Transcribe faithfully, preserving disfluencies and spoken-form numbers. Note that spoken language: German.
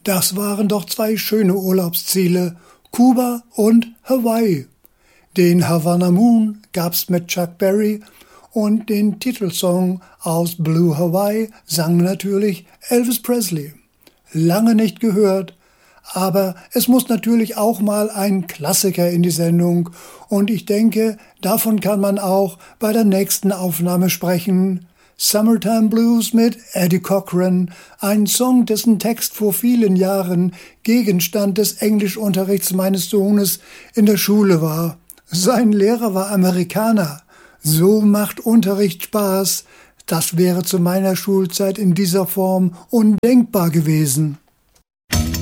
Das waren doch zwei schöne Urlaubsziele, Kuba und Hawaii. Den Havana Moon gab's mit Chuck Berry und den Titelsong aus Blue Hawaii sang natürlich Elvis Presley. Lange nicht gehört, aber es muss natürlich auch mal ein Klassiker in die Sendung und ich denke, davon kann man auch bei der nächsten Aufnahme sprechen. Summertime Blues mit Eddie Cochran, ein Song, dessen Text vor vielen Jahren Gegenstand des Englischunterrichts meines Sohnes in der Schule war. Sein Lehrer war Amerikaner. So macht Unterricht Spaß. Das wäre zu meiner Schulzeit in dieser Form undenkbar gewesen.